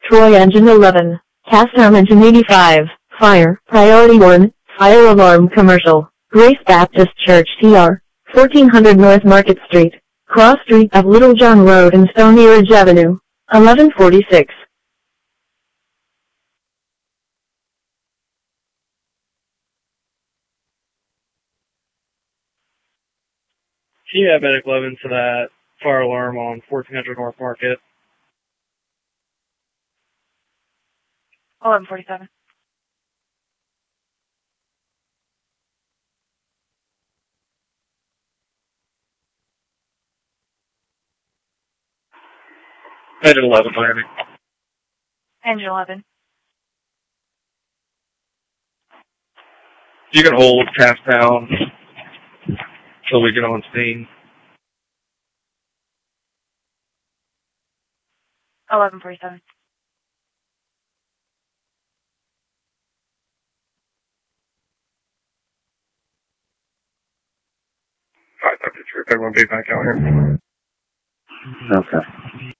Troy engine 11, Casttown engine 85, fire, priority 1, fire alarm commercial, Grace Baptist Church TR, 1400 North Market Street, cross street of Little John Road and Stony Ridge Avenue, 1146. Can you have Medic 11 for that fire alarm on 1400 North Market? 1147. Engine 11, Miami. Engine 11. You can hold Casttown till we get on scene. 1147. Alright, Dr. Troop, everyone be back out here. Okay.